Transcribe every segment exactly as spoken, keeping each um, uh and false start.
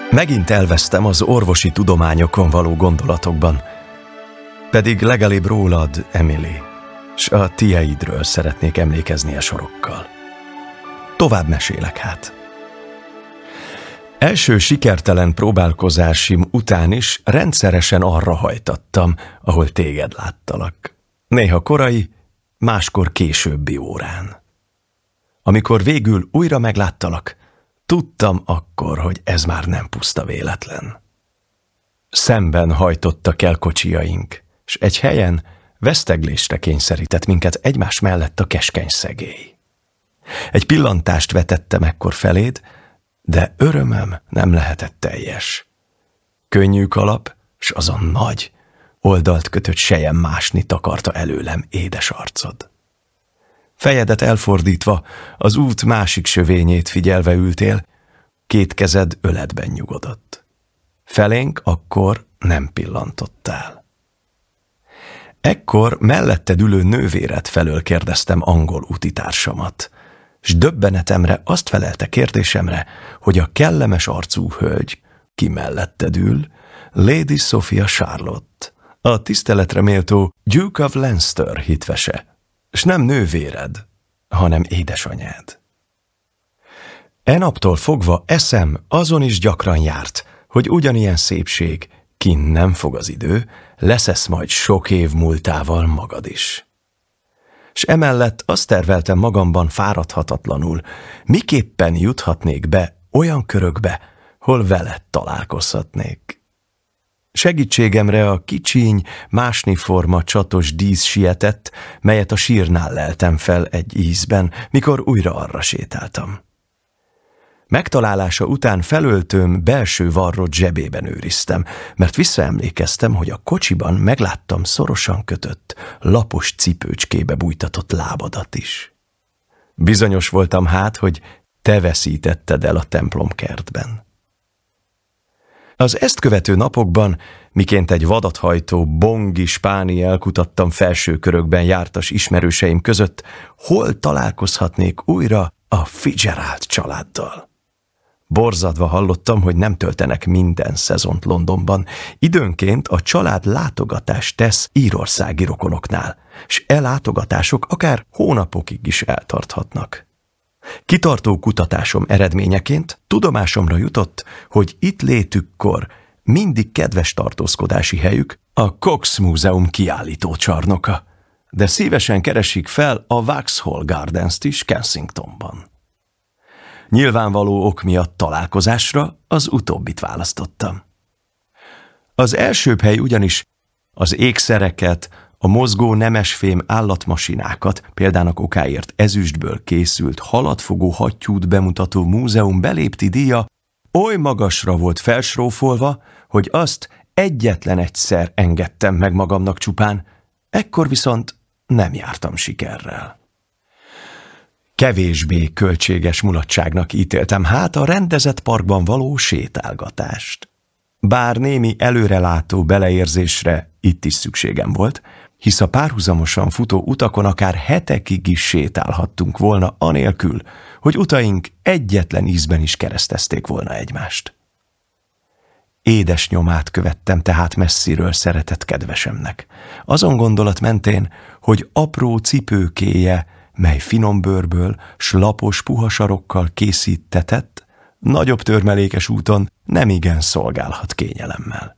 Megint elvesztem az orvosi tudományokon való gondolatokban, pedig legalább rólad, Emily, s a tieidről szeretnék emlékezni a sorokkal. Tovább mesélek hát. Első sikertelen próbálkozásim után is rendszeresen arra hajtattam, ahol téged láttalak. Néha korai, máskor későbbi órán. Amikor végül újra megláttalak, tudtam akkor, hogy ez már nem puszta véletlen. Szemben hajtottak el kocsijaink, s egy helyen veszteglésre kényszerített minket egymás mellett a keskeny szegély. Egy pillantást vetettem ekkor feléd, de örömöm nem lehetett teljes. Könnyű kalap, s azon nagy, oldalt kötött sejem másni takarta előlem édes arcod. Fejedet elfordítva, az út másik sövényét figyelve ültél, két kezed öledben nyugodott. Felénk akkor nem pillantottál. Ekkor melletted ülő nővéred felől kérdeztem angol utitársamat, s döbbenetemre azt felelte kérdésemre, hogy a kellemes arcú hölgy, ki melletted ül, Lady Sophia Charlotte, a tiszteletre méltó Duke of Leinster hitvese, s nem nővéred, hanem édesanyád. E naptól fogva eszem azon is gyakran járt, hogy ugyanilyen szépség, kin nem fog az idő, leszesz majd sok év múltával magad is. S emellett azt terveltem magamban fáradhatatlanul, miképpen juthatnék be olyan körökbe, hol veled találkozhatnék. Segítségemre a kicsiny, másniforma csatos dísz sietett, melyet a sírnál leltem fel egy ízben, mikor újra arra sétáltam. Megtalálása után felöltőm belső varrott zsebében őriztem, mert visszaemlékeztem, hogy a kocsiban megláttam szorosan kötött, lapos cipőcskébe bújtatott lábadat is. Bizonyos voltam hát, hogy te veszítetted el a templomkertben. Az ezt követő napokban, miként egy vadathajtó bongi spáni elkutattam felső körökben jártas ismerőseim között, hol találkozhatnék újra a Fitzgerald családdal. Borzadva hallottam, hogy nem töltenek minden szezont Londonban. Időnként a család látogatást tesz írországi rokonoknál, s e látogatások akár hónapokig is eltarthatnak. Kitartó kutatásom eredményeként tudomásomra jutott, hogy itt létükkor mindig kedves tartózkodási helyük a Cox Múzeum kiállító csarnoka, de szívesen keresik fel a Vauxhall Gardens-t is Kensingtonban. Nyilvánvaló ok miatt találkozásra az utóbbit választottam. Az elsőbb hely ugyanis az ékszereket, a mozgó nemesfém állatmasinákat, példának okáért ezüstből készült haladfogó hattyút bemutató múzeum belépti díja oly magasra volt felsrófolva, hogy azt egyetlen egyszer engedtem meg magamnak csupán, ekkor viszont nem jártam sikerrel. Kevésbé költséges mulatságnak ítéltem hát a rendezett parkban való sétálgatást. Bár némi előrelátó beleérzésre itt is szükségem volt, hisz a párhuzamosan futó utakon akár hetekig is sétálhattunk volna anélkül, hogy utaink egyetlen ízben is keresztezték volna egymást. Édes nyomát követtem tehát messziről szeretett kedvesemnek. Azon gondolat mentén, hogy apró cipőkéje, mely finom bőrből, s lapos puha sarokkal készítetett, nagyobb törmelékes úton nem igen szolgálhat kényelemmel.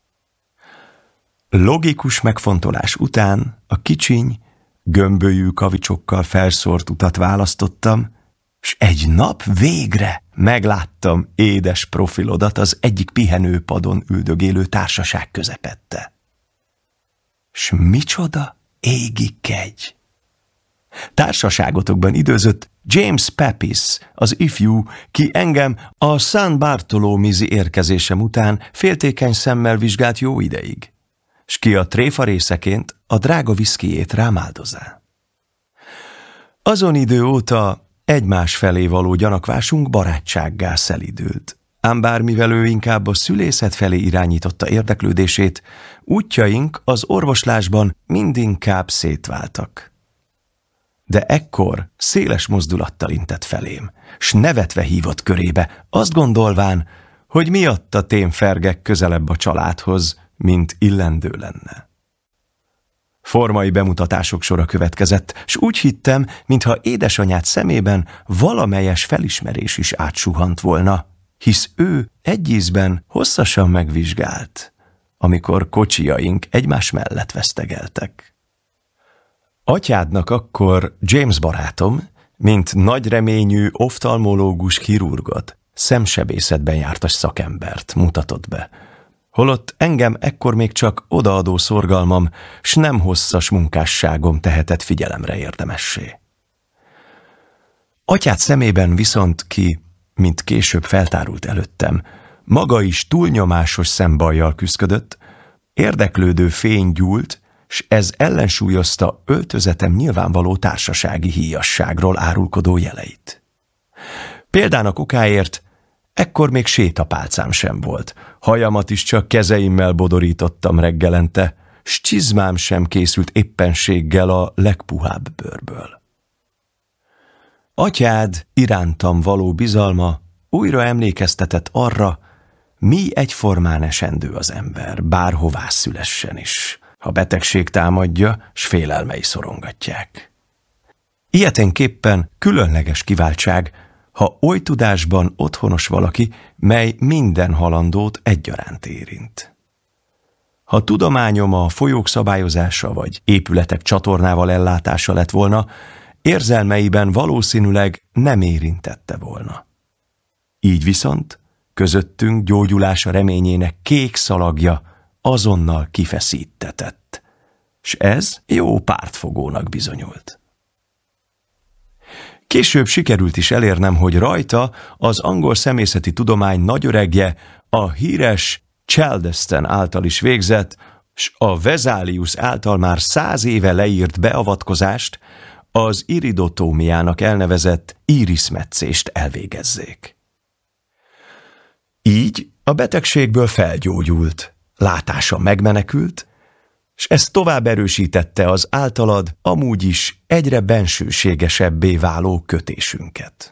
Logikus megfontolás után a kicsiny, gömbölyű kavicsokkal felszórt utat választottam, s egy nap végre megláttam édes profilodat az egyik pihenőpadon üldögélő társaság közepette. S micsoda égi kegy! Társaságotokban időzött James Pepys, az ifjú, ki engem a San Bartolomé-i érkezésem után féltékeny szemmel vizsgált jó ideig, s ki a tréfa részeként a drága viszkijét rám áldozá. Azon idő óta egymás felé való gyanakvásunk barátsággá szelidült, ám bár mivel ő inkább a szülészet felé irányította érdeklődését, útjaink az orvoslásban mindinkább szétváltak. De ekkor széles mozdulattal intett felém, s nevetve hívott körébe, azt gondolván, hogy miatta témfergek közelebb a családhoz, mint illendő lenne. Formai bemutatások sora következett, s úgy hittem, mintha édesanyád szemében valamelyes felismerés is átsuhant volna, hisz ő egy ízben hosszasan megvizsgált, amikor kocsijaink egymás mellett vesztegeltek. Atyádnak akkor James barátom, mint nagy reményű oftalmológus chirurgot, szemsebészetben jártas szakembert mutatott be, holott engem ekkor még csak odaadó szorgalmam, s nem hosszas munkásságom tehetett figyelemre érdemessé. Atyád szemében viszont ki, mint később feltárult előttem, maga is túlnyomásos szembajjal küszködött, érdeklődő fény gyúlt, s ez ellensúlyozta öltözetem nyilvánvaló társasági híjasságról árulkodó jeleit. Példának okáért ekkor még sétapálcám sem volt, hajamat is csak kezeimmel bodorítottam reggelente, s csizmám sem készült éppenséggel a legpuhább bőrből. Atyád irántam való bizalma újra emlékeztetett arra, mi egyformán esendő az ember, bárhová szülessen is, ha betegség támadja, s félelmei szorongatják. Ilyeténképpen különleges kiváltság, ha oly tudásban otthonos valaki, mely minden halandót egyaránt érint. Ha tudományom a folyók szabályozása vagy épületek csatornával ellátása lett volna, érzelmeiben valószínűleg nem érintette volna. Így viszont közöttünk gyógyulása reményének kék szalagja azonnal kifeszítetett, s ez jó pártfogónak bizonyult. Később sikerült is elérnem, hogy rajta az angol szemészeti tudomány nagyöregje, a híres Cseldeston által is végzett, s a Vesalius által már száz éve leírt beavatkozást, az iridotómiának elnevezett íriszmetszést elvégezzék. Így a betegségből felgyógyult, látása megmenekült, s ez tovább erősítette az általad amúgy is egyre bensőségesebbé váló kötésünket.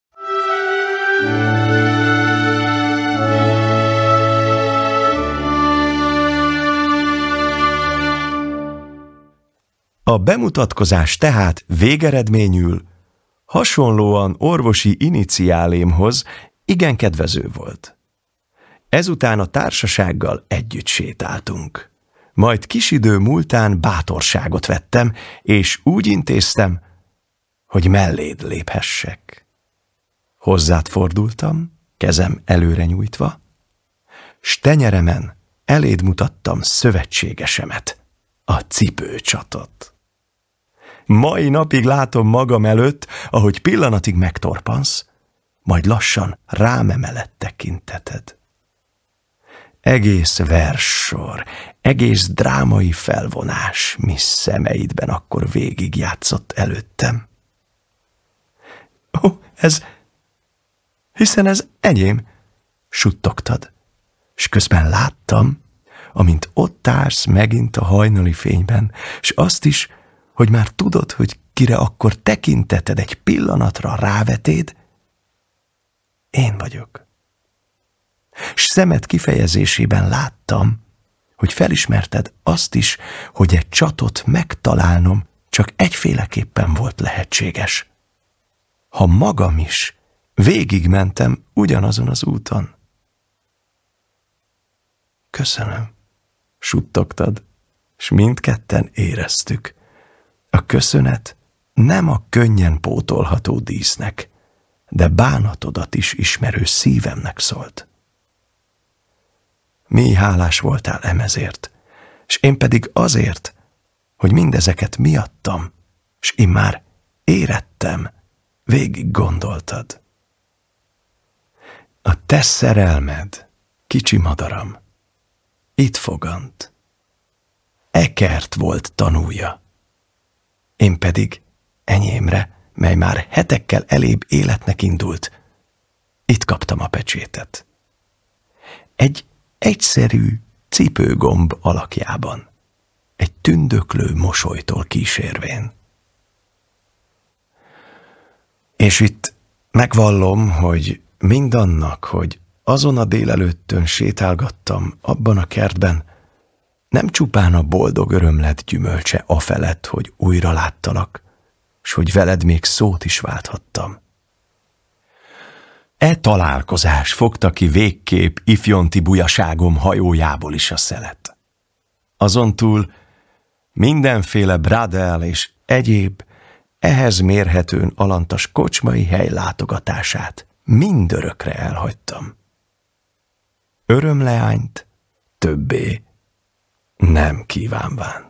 A bemutatkozás tehát végeredményül hasonlóan orvosi iniciálémhoz igen kedvező volt. Ezután a társasággal együtt sétáltunk. Majd kis idő múltán bátorságot vettem, és úgy intéztem, hogy melléd léphessek. Hozzád fordultam, kezem előre nyújtva, s tenyeremen eléd mutattam szövetségesemet, a cipőcsatot. Mai napig látom magam előtt, ahogy pillanatig megtorpansz, majd lassan rám emeled tekinteted. Egész verssor, egész drámai felvonás mi szemeidben akkor végigjátszott előttem. Ó, ez, hiszen ez enyém, suttogtad, s közben láttam, amint ott állsz megint a hajnali fényben, s azt is, hogy már tudod, hogy kire akkor tekinteted egy pillanatra rávetéd, én vagyok. S szemed kifejezésében láttam, hogy felismerted azt is, hogy egy csatot megtalálnom csak egyféleképpen volt lehetséges. Ha magam is végigmentem ugyanazon az úton. Köszönöm, suttogtad, s mindketten éreztük. A köszönet nem a könnyen pótolható dísznek, de bánatodat is ismerő szívemnek szólt. Mély hálás voltál emezért, s én pedig azért, hogy mindezeket miattam, s én már érettem, végig gondoltad. A te szerelmed, kicsi madaram, itt fogant. Ekert volt tanúja. Én pedig enyémre, mely már hetekkel elébb életnek indult, itt kaptam a pecsétet. Egy egyszerű cipőgomb alakjában, egy tündöklő mosolytól kísérvén. És itt megvallom, hogy mindannak, hogy azon a délelőttön sétálgattam abban a kertben, nem csupán a boldog örömlet gyümölcse afelett, hogy újra láttalak, s hogy veled még szót is válthattam. E találkozás fogta ki végképp ifjonti bujaságom hajójából is a szelet. Azon túl mindenféle bradel és egyéb, ehhez mérhetőn alantas kocsmai hely látogatását mindörökre elhagytam. Örömleányt többé nem kívánván.